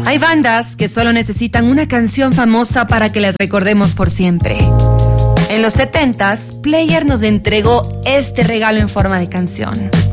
Hay bandas que solo necesitan una canción famosa para que las recordemos por siempre. En los 70s, Player nos entregó este regalo en forma de canción.